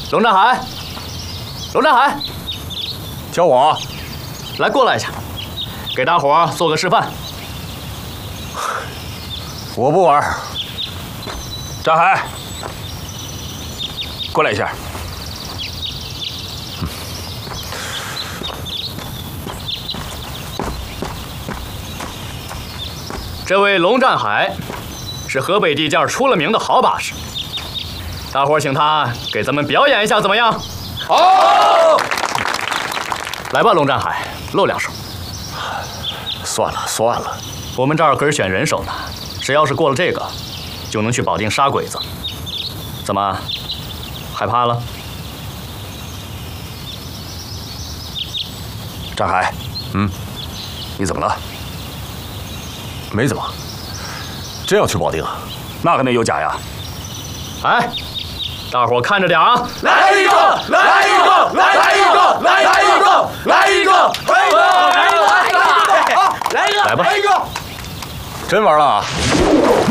龙占海，龙占海， 叫我， 来过来一下，给大伙儿做个示范。 我不玩。 占海，过来一下。 这位龙占海是河北地界出了名的好把式，大伙儿请他给咱们表演一下，怎么样？ 好， 来吧，龙占海，露两手。 算了算了， 我们这儿可是选人手呢，谁要是过了这个，就能去保定杀鬼子。怎么，害怕了？ 占海，你怎么了？没怎么，真要去保定啊？ 那可没有假呀！ 哎，大伙儿看着点啊！ 来一个，来一个，来一个，来一个，来一个， 来吧， 真玩了啊！